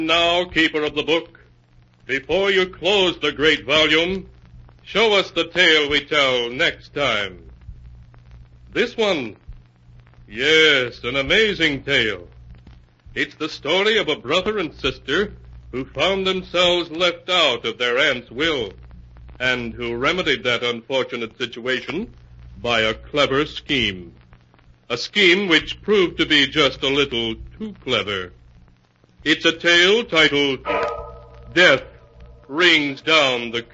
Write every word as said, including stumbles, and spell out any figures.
Now, keeper of the book, before you close the great volume, show us the tale we tell next time. This one, yes, an amazing tale. It's the story of a brother and sister who found themselves left out of their aunt's will, and who remedied that unfortunate situation by a clever scheme. A scheme which proved to be just a little too clever. It's a tale titled Death Rings Down the